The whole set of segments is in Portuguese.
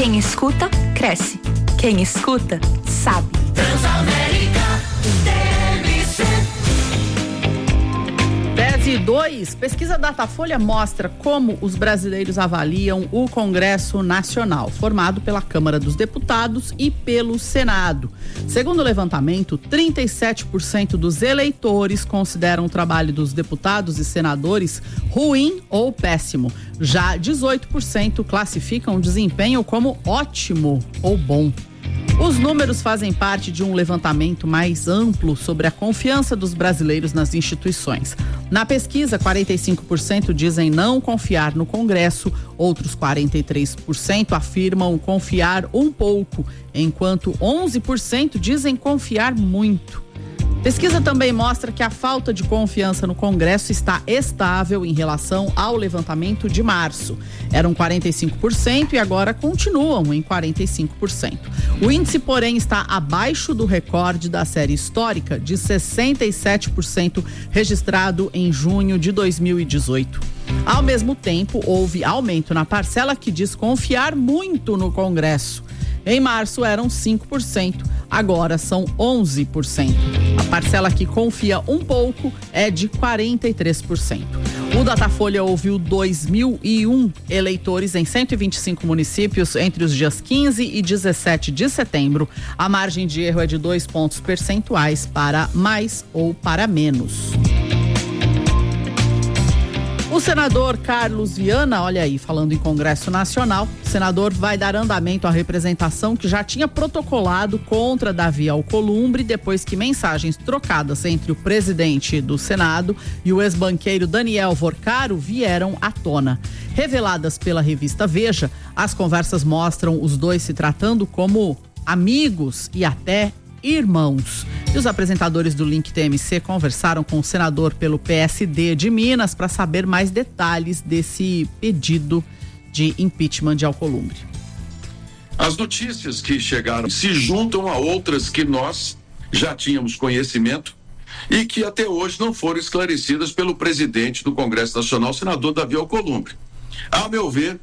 Quem escuta, cresce. Quem escuta, sabe. Transamérica TMC. Tese 2, pesquisa Datafolha mostra como os brasileiros avaliam o Congresso Nacional, formado pela Câmara dos Deputados e pelo Senado. Segundo o levantamento, 37% dos eleitores consideram o trabalho dos deputados e senadores ruim ou péssimo. Já 18% classificam o desempenho como ótimo ou bom. Os números fazem parte de um levantamento mais amplo sobre a confiança dos brasileiros nas instituições. Na pesquisa, 45% dizem não confiar no Congresso, outros 43% afirmam confiar um pouco, enquanto 11% dizem confiar muito. Pesquisa também mostra que a falta de confiança no Congresso está estável em relação ao levantamento de março. Eram 45% e agora continuam em 45%. O índice, porém, está abaixo do recorde da série histórica de 67% registrado em junho de 2018. Ao mesmo tempo, houve aumento na parcela que diz confiar muito no Congresso. Em março eram 5%, agora são 11%. A parcela que confia um pouco é de 43%. O Datafolha ouviu 2.001 eleitores em 125 municípios entre os dias 15 e 17 de setembro. A margem de erro é de 2 pontos percentuais para mais ou para menos. O senador Carlos Viana, olha aí, falando em Congresso Nacional, o senador vai dar andamento à representação que já tinha protocolado contra Davi Alcolumbre depois que mensagens trocadas entre o presidente do Senado e o ex-banqueiro Daniel Vorcaro vieram à tona. Reveladas pela revista Veja, as conversas mostram os dois se tratando como amigos e até irmãos. E os apresentadores do Link TMC conversaram com o senador pelo PSD de Minas para saber mais detalhes desse pedido de impeachment de Alcolumbre. As notícias que chegaram se juntam a outras que nós já tínhamos conhecimento e que até hoje não foram esclarecidas pelo presidente do Congresso Nacional, o senador Davi Alcolumbre. A meu ver,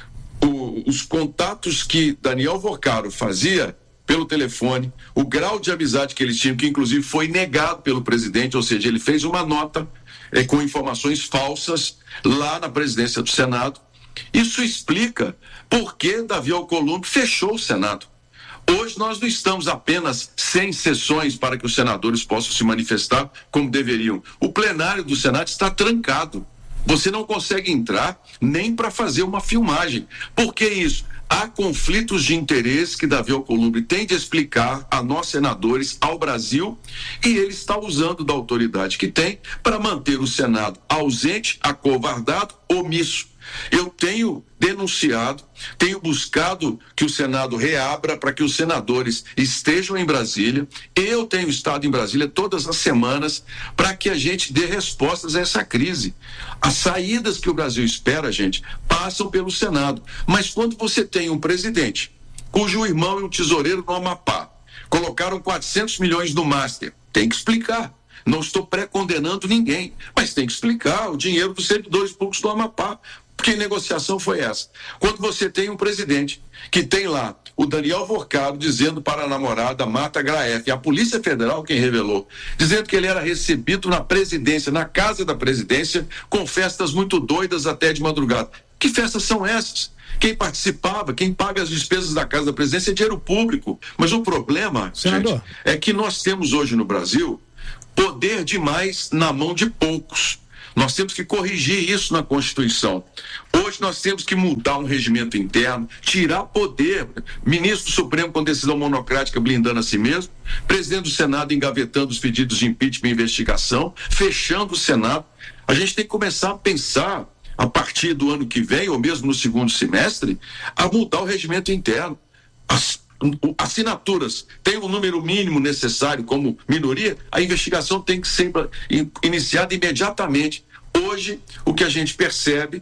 os contatos que Daniel Vorcaro fazia pelo telefone, o grau de amizade que eles tinham, que inclusive foi negado pelo presidente, ou seja, ele fez uma nota com informações falsas lá na presidência do Senado. Isso explica por que Davi Alcolumbre fechou o Senado. Hoje nós não estamos apenas sem sessões para que os senadores possam se manifestar como deveriam. O plenário do Senado está trancado. Você não consegue entrar nem para fazer uma filmagem. Por que isso? Há conflitos de interesse que Davi Alcolumbre tem de explicar a nós senadores, ao Brasil, e ele está usando da autoridade que tem para manter o Senado ausente, acovardado, omisso. Eu tenho denunciado, tenho buscado que o Senado reabra para que os senadores estejam em Brasília. Eu tenho estado em Brasília todas as semanas para que a gente dê respostas a essa crise. As saídas que o Brasil espera, gente, passam pelo Senado. Mas quando você tem um presidente cujo irmão é um tesoureiro no Amapá, colocaram 400 milhões no Master, tem que explicar. Não estou pré-condenando ninguém, mas tem que explicar o dinheiro dos servidores públicos do Amapá. Que negociação foi essa? Quando você tem um presidente que tem lá o Daniel Vorcaro dizendo para a namorada Marta Graef, e a Polícia Federal quem revelou, dizendo que ele era recebido na presidência, na casa da presidência, com festas muito doidas até de madrugada. Que festas são essas? Quem participava, quem paga as despesas da casa da presidência é dinheiro público. Mas o problema, gente, é que nós temos hoje no Brasil poder demais na mão de poucos. Nós temos que corrigir isso na Constituição. Hoje nós temos que mudar um regimento interno, tirar poder, ministro do Supremo com decisão monocrática blindando a si mesmo, presidente do Senado engavetando os pedidos de impeachment e investigação, fechando o Senado. A gente tem que começar a pensar, a partir do ano que vem, ou mesmo no segundo semestre, a mudar o regimento interno. As assinaturas tem um número mínimo necessário como minoria, a investigação tem que ser iniciada imediatamente. Hoje, o que a gente percebe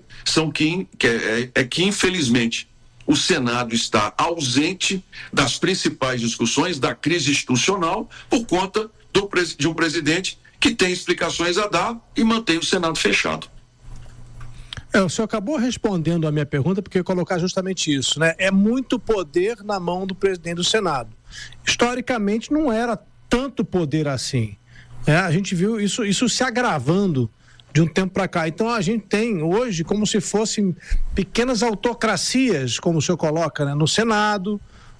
é que, infelizmente, o Senado está ausente das principais discussões da crise institucional por conta de um presidente que tem explicações a dar e mantém o Senado fechado. O senhor acabou respondendo a minha pergunta, porque eu ia colocar justamente isso, né? É muito poder na mão do presidente do Senado. Historicamente não era tanto poder assim. A gente viu isso se agravando de um tempo para cá. Então a gente tem hoje como se fossem pequenas autocracias, como o senhor coloca, né? No Senado,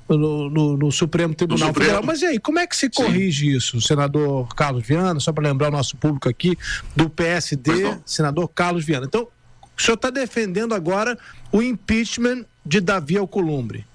no Supremo Tribunal Federal. Mas e aí, como é que se corrige isso? O senador Carlos Viana, só para lembrar o nosso público aqui, do PSD, senador Carlos Viana. Então, o senhor está defendendo agora o impeachment de Davi Alcolumbre.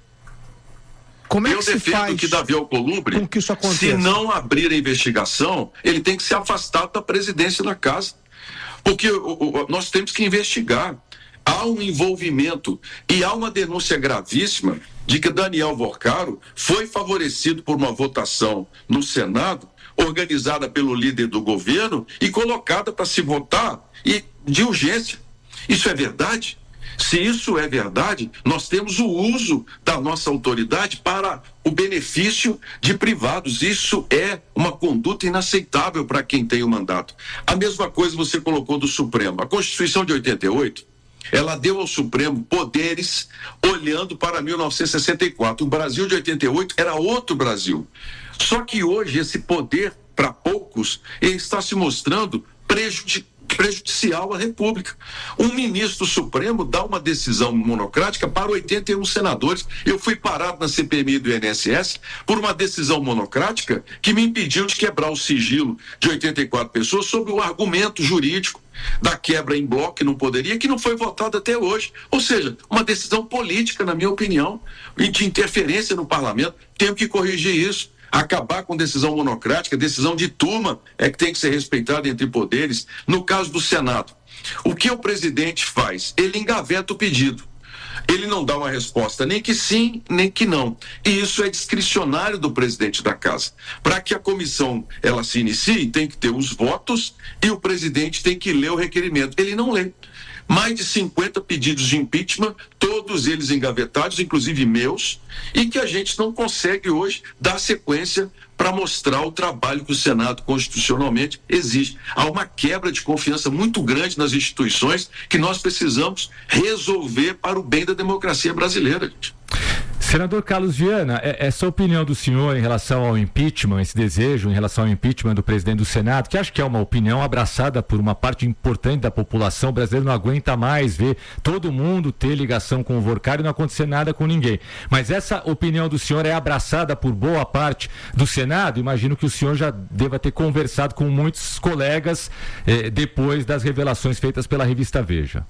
Como é que se faz que Davi Alcolumbre, com que isso aconteça? Se não abrir a investigação, ele tem que ser afastado da presidência da casa. Porque nós temos que investigar. Há um envolvimento e há uma denúncia gravíssima de que Daniel Vorcaro foi favorecido por uma votação no Senado, organizada pelo líder do governo e colocada para se votar de urgência. Isso é verdade? Se isso é verdade, nós temos o uso da nossa autoridade para o benefício de privados. Isso é uma conduta inaceitável para quem tem o mandato. A mesma coisa você colocou do Supremo. A Constituição de 88, ela deu ao Supremo poderes olhando para 1964. O Brasil de 88 era outro Brasil. Só que hoje esse poder, para poucos, ele está se mostrando prejudicial à República. Um ministro Supremo dá uma decisão monocrática para 81 senadores. Eu fui parado na CPMI do INSS por uma decisão monocrática que me impediu de quebrar o sigilo de 84 pessoas sob o argumento jurídico da quebra em bloco, que não poderia, que não foi votado até hoje. Ou seja, uma decisão política, na minha opinião, e de interferência no parlamento. Temos que corrigir isso. Acabar com decisão monocrática, decisão de turma é que tem que ser respeitada entre poderes. No caso do Senado, o que o presidente faz? Ele engaveta o pedido. Ele não dá uma resposta nem que sim, nem que não. E isso é discricionário do presidente da casa. Para que a comissão ela se inicie, tem que ter os votos e o presidente tem que ler o requerimento. Ele não lê. Mais de 50 pedidos de impeachment, todos eles engavetados, inclusive meus, e que a gente não consegue hoje dar sequência para mostrar o trabalho que o Senado constitucionalmente exige. Há uma quebra de confiança muito grande nas instituições que nós precisamos resolver para o bem da democracia brasileira, gente. Senador Carlos Viana, essa opinião do senhor em relação ao impeachment, esse desejo em relação ao impeachment do presidente do Senado, que acho que é uma opinião abraçada por uma parte importante da população brasileira, não aguenta mais ver todo mundo ter ligação com o Vorcaro e não acontecer nada com ninguém. Mas essa opinião do senhor é abraçada por boa parte do Senado? Imagino que o senhor já deva ter conversado com muitos colegas depois das revelações feitas pela revista Veja.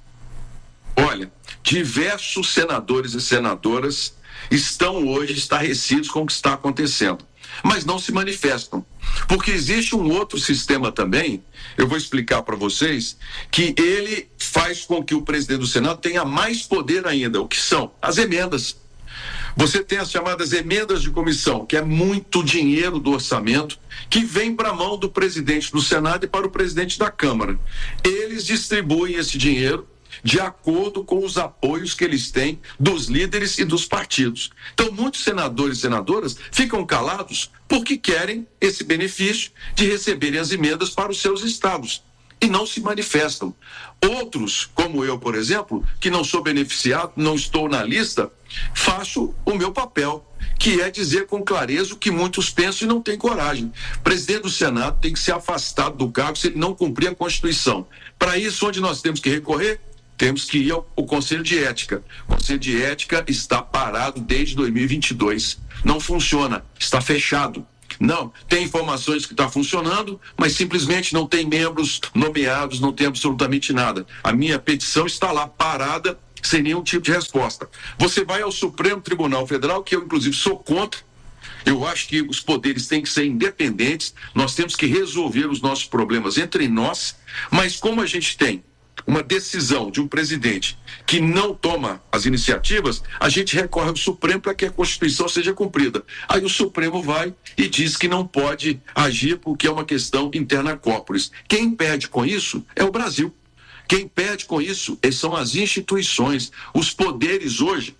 Olha, diversos senadores e senadoras estão hoje estarrecidos com o que está acontecendo, mas não se manifestam, porque existe um outro sistema também, eu vou explicar para vocês, que ele faz com que o presidente do Senado tenha mais poder ainda, o que são as emendas. Você tem as chamadas emendas de comissão, que é muito dinheiro do orçamento, que vem para a mão do presidente do Senado e para o presidente da Câmara. Eles distribuem esse dinheiro de acordo com os apoios que eles têm dos líderes e dos partidos. Então, muitos senadores e senadoras ficam calados porque querem esse benefício de receberem as emendas para os seus estados e não se manifestam. Outros, como eu, por exemplo, que não sou beneficiado, não estou na lista, faço o meu papel, que é dizer com clareza o que muitos pensam e não têm coragem. O presidente do Senado tem que ser afastado do cargo se ele não cumprir a Constituição. Para isso, onde nós temos que recorrer? Temos que ir ao Conselho de Ética. O Conselho de Ética está parado desde 2022. Não funciona, está fechado. Não, tem informações que está funcionando, mas simplesmente não tem membros nomeados, não tem absolutamente nada. A minha petição está lá parada, sem nenhum tipo de resposta. Você vai ao Supremo Tribunal Federal, que eu inclusive sou contra. Eu acho que os poderes têm que ser independentes, nós temos que resolver os nossos problemas entre nós, mas como a gente tem uma decisão de um presidente que não toma as iniciativas, a gente recorre ao Supremo para que a Constituição seja cumprida. Aí o Supremo vai e diz que não pode agir porque é uma questão interna corporis. Quem perde com isso é o Brasil. Quem perde com isso são as instituições. Os poderes hoje,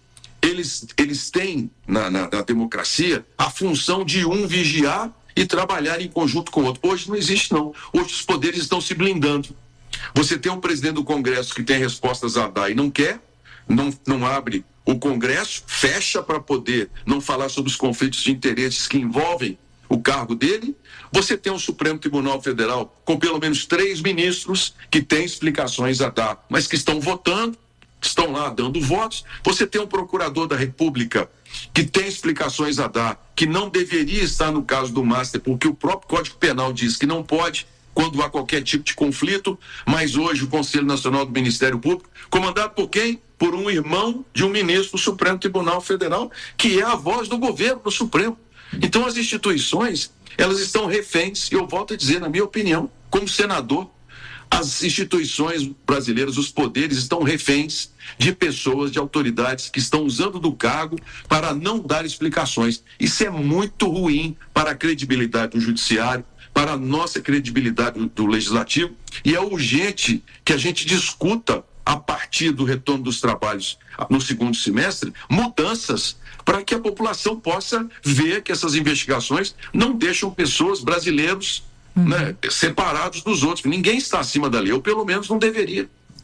eles têm na democracia a função de um vigiar e trabalhar em conjunto com o outro. Hoje não existe não. Hoje os poderes estão se blindando. Você tem um presidente do Congresso que tem respostas a dar e não quer, não abre o Congresso, fecha para poder não falar sobre os conflitos de interesses que envolvem o cargo dele. Você tem um Supremo Tribunal Federal com pelo menos 3 ministros que têm explicações a dar, mas que estão votando, estão lá dando votos. Você tem um procurador da República que tem explicações a dar, que não deveria estar no caso do Master, porque o próprio Código Penal diz que não pode quando há qualquer tipo de conflito, mas hoje o Conselho Nacional do Ministério Público, comandado por quem? Por um irmão de um ministro do Supremo Tribunal Federal, que é a voz do governo do Supremo. Então as instituições, elas estão reféns, e eu volto a dizer, na minha opinião, como senador, as instituições brasileiras, os poderes estão reféns de pessoas, de autoridades que estão usando do cargo para não dar explicações. Isso é muito ruim para a credibilidade do judiciário, para a nossa credibilidade do legislativo, e é urgente que a gente discuta, a partir do retorno dos trabalhos no segundo semestre, mudanças para que a população possa ver que essas investigações não deixam pessoas, brasileiros, né, separados dos outros. Ninguém está acima da lei, ou pelo menos não deveria.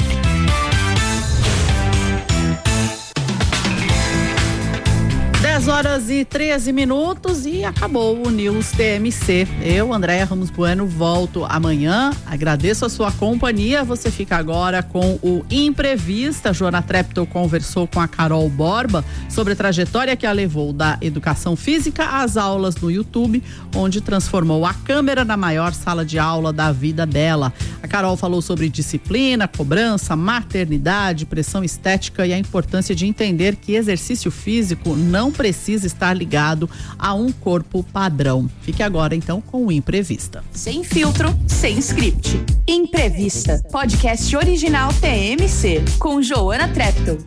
10h13 e acabou o News TMC. Eu, Andréia Ramos Bueno, volto amanhã. Agradeço a sua companhia. Você fica agora com o Imprevista. Joana Treptow conversou com a Carol Borba sobre a trajetória que a levou da educação física às aulas no YouTube, onde transformou a câmera na maior sala de aula da vida dela. A Carol falou sobre disciplina, cobrança, maternidade, pressão estética e a importância de entender que exercício físico não precisa estar ligado a um corpo padrão. Fique agora então com o Imprevista. Sem filtro, sem script. Imprevista, podcast original TMC, com Joana Treptow.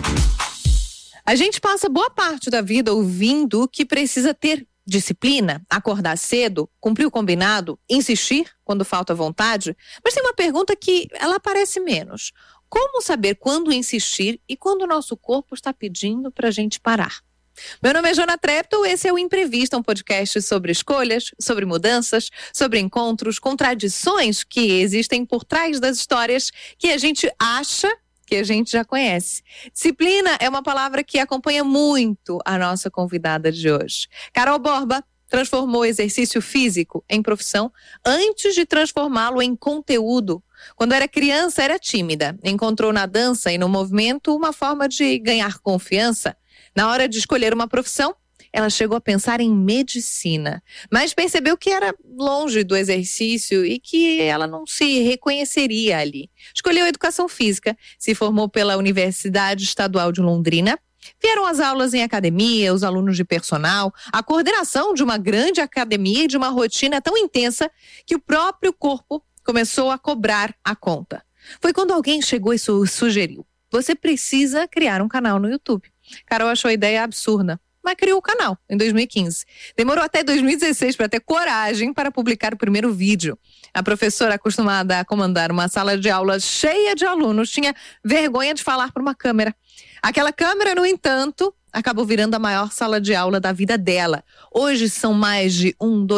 A gente passa boa parte da vida ouvindo que precisa ter disciplina, acordar cedo, cumprir o combinado, insistir quando falta vontade. Mas tem uma pergunta que ela aparece menos. Como saber quando insistir e quando o nosso corpo está pedindo para a gente parar? Meu nome é Joana Treptow, esse é o Imprevista, um podcast sobre escolhas, sobre mudanças, sobre encontros, contradições que existem por trás das histórias que a gente acha que a gente já conhece. Disciplina é uma palavra que acompanha muito a nossa convidada de hoje. Carol Borba transformou o exercício físico em profissão antes de transformá-lo em conteúdo. Quando era criança, era tímida. Encontrou na dança e no movimento uma forma de ganhar confiança. Na hora de escolher uma profissão, ela chegou a pensar em medicina, mas percebeu que era longe do exercício e que ela não se reconheceria ali. Escolheu educação física, se formou pela Universidade Estadual de Londrina. Vieram as aulas em academia, os alunos de personal, a coordenação de uma grande academia e de uma rotina tão intensa que o próprio corpo começou a cobrar a conta. Foi quando alguém chegou e sugeriu: você precisa criar um canal no YouTube. Carol achou a ideia absurda, mas criou o canal em 2015. Demorou até 2016 para ter coragem para publicar o primeiro vídeo. A professora, acostumada a comandar uma sala de aula cheia de alunos, tinha vergonha de falar para uma câmera. Aquela câmera, no entanto, acabou virando a maior sala de aula da vida dela. Hoje são mais de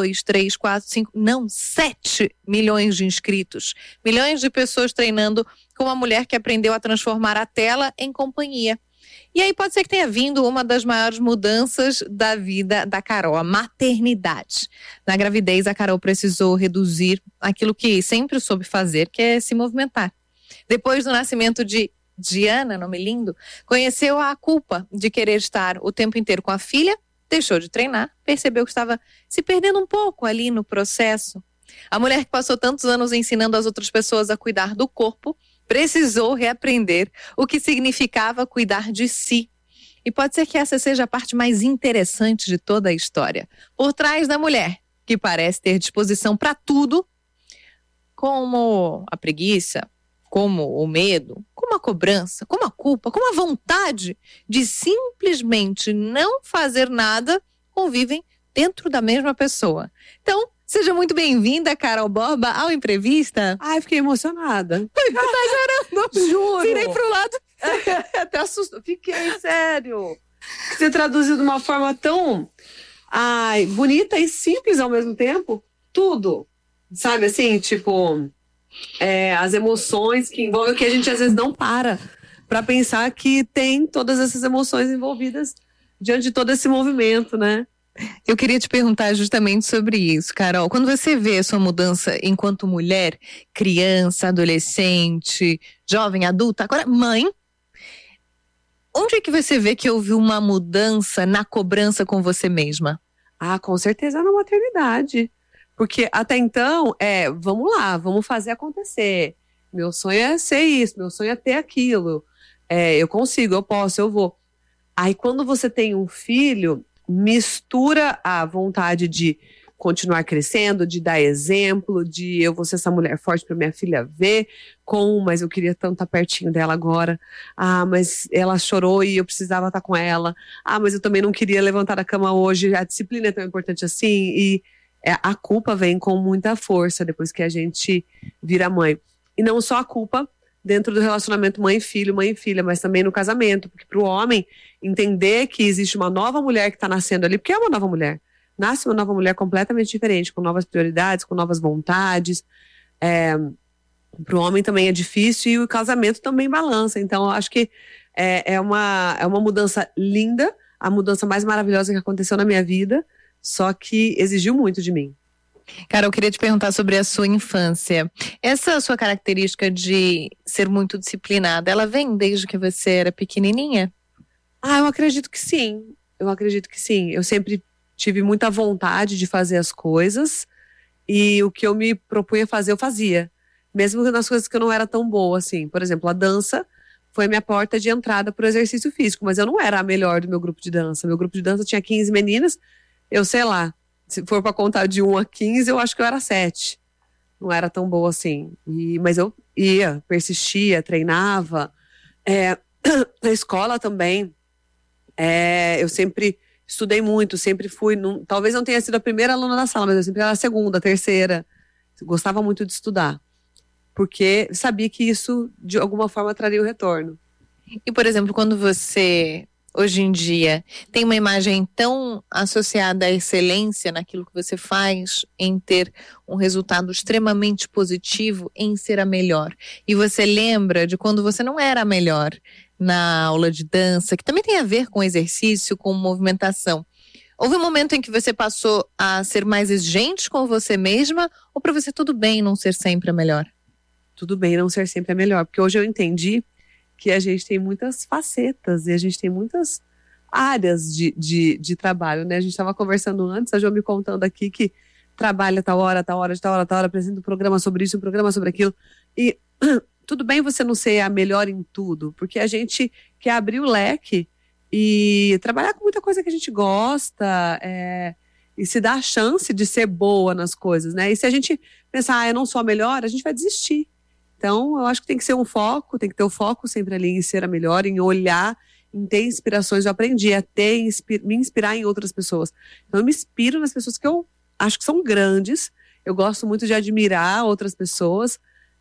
7 milhões de inscritos. Milhões de pessoas treinando com uma mulher que aprendeu a transformar a tela em companhia. E aí pode ser que tenha vindo uma das maiores mudanças da vida da Carol, a maternidade. Na gravidez, a Carol precisou reduzir aquilo que sempre soube fazer, que é se movimentar. Depois do nascimento de Diana, nome lindo, conheceu a culpa de querer estar o tempo inteiro com a filha, deixou de treinar, percebeu que estava se perdendo um pouco ali no processo. A mulher que passou tantos anos ensinando as outras pessoas a cuidar do corpo, precisou reaprender o que significava cuidar de si. E pode ser que essa seja a parte mais interessante de toda a história. Por trás da mulher, que parece ter disposição para tudo, como a preguiça, como o medo, como a cobrança, como a culpa, como a vontade de simplesmente não fazer nada, convivem dentro da mesma pessoa. Então, seja muito bem-vinda, Carol Borba, ao Imprevista. Ai, fiquei emocionada. Tá exagerando. Juro. Virei pro lado. Até assustou. Fiquei, sério. Você traduziu de uma forma tão bonita e simples ao mesmo tempo. Tudo. Sabe assim, tipo, as emoções que envolvem, o que a gente às vezes não para pensar que tem todas essas emoções envolvidas diante de todo esse movimento, né? Eu queria te perguntar justamente sobre isso, Carol. Quando você vê a sua mudança enquanto mulher, criança, adolescente, jovem, adulta, agora mãe, onde é que você vê que houve uma mudança na cobrança com você mesma? Com certeza na maternidade. Porque até então, vamos lá, vamos fazer acontecer. Meu sonho é ser isso, meu sonho é ter aquilo. Eu consigo, eu posso, eu vou. Aí quando você tem um filho, mistura a vontade de continuar crescendo, de dar exemplo, de eu vou ser essa mulher forte para minha filha ver, mas eu queria tanto estar pertinho dela agora. Mas ela chorou e eu precisava estar com ela. Mas eu também não queria levantar da cama hoje. A disciplina é tão importante assim. E a culpa vem com muita força depois que a gente vira mãe. E não só a culpa dentro do relacionamento mãe e filha, mas também no casamento. Porque para o homem entender que existe uma nova mulher que está nascendo ali, porque é uma nova mulher. Nasce uma nova mulher completamente diferente, com novas prioridades, com novas vontades. Para o homem também é difícil e o casamento também balança. Então, eu acho que é uma mudança linda, a mudança mais maravilhosa que aconteceu na minha vida, só que exigiu muito de mim. Cara, eu queria te perguntar sobre a sua infância. Essa sua característica de ser muito disciplinada, ela vem desde que você era pequenininha? Eu acredito que sim. Eu sempre tive muita vontade de fazer as coisas e o que eu me propunha fazer, eu fazia. Mesmo nas coisas que eu não era tão boa, assim. Por exemplo, a dança foi a minha porta de entrada para o exercício físico, mas eu não era a melhor do meu grupo de dança. Meu grupo de dança tinha 15 meninas, eu sei lá, se for para contar de 1 a 15, eu acho que eu era 7. Não era tão boa assim. Mas eu ia, persistia, treinava. Na escola também, eu sempre estudei muito, sempre fui, talvez não tenha sido a primeira aluna da sala, mas eu sempre era a segunda, a terceira. Gostava muito de estudar, porque sabia que isso, de alguma forma, traria o retorno. E, por exemplo, quando você, hoje em dia, tem uma imagem tão associada à excelência naquilo que você faz, em ter um resultado extremamente positivo, em ser a melhor, e você lembra de quando você não era a melhor na aula de dança, que também tem a ver com exercício, com movimentação. Houve um momento em que você passou a ser mais exigente com você mesma, ou para você tudo bem não ser sempre a melhor? Tudo bem não ser sempre a melhor, porque hoje eu entendi que a gente tem muitas facetas e a gente tem muitas áreas de trabalho, né? A gente estava conversando antes, a Jo me contando aqui que trabalha tal hora, apresenta um programa sobre isso, um programa sobre aquilo, e tudo bem você não ser a melhor em tudo, porque a gente quer abrir o leque e trabalhar com muita coisa que a gente gosta, e se dar a chance de ser boa nas coisas, né? E se a gente pensar, eu não sou a melhor, a gente vai desistir. Então, eu acho que tem que ser tem que ter o foco sempre ali em ser a melhor, em olhar, em ter inspirações. Eu aprendi a me inspirar em outras pessoas. Então, eu me inspiro nas pessoas que eu acho que são grandes, eu gosto muito de admirar outras pessoas,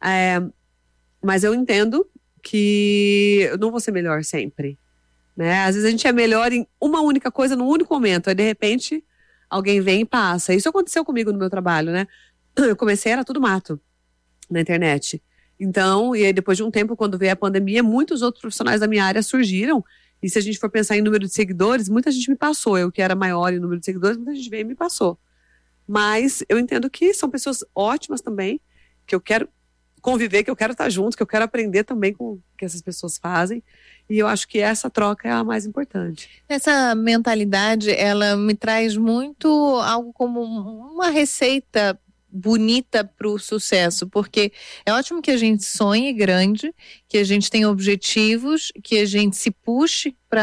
mas eu entendo que eu não vou ser melhor sempre, né? Às vezes a gente é melhor em uma única coisa, num único momento, aí de repente alguém vem e passa. Isso aconteceu comigo no meu trabalho, né? Eu comecei, era tudo mato na internet. Então, e aí depois de um tempo, quando veio a pandemia, muitos outros profissionais da minha área surgiram, e se a gente for pensar em número de seguidores, muita gente me passou. Eu que era maior em número de seguidores, muita gente veio e me passou. Mas eu entendo que são pessoas ótimas também, que eu quero conviver, que eu quero estar junto, que eu quero aprender também com o que essas pessoas fazem, e eu acho que essa troca é a mais importante. Essa mentalidade, ela me traz muito algo como uma receita bonita para o sucesso, porque é ótimo que a gente sonhe grande, que a gente tenha objetivos, que a gente se puxe para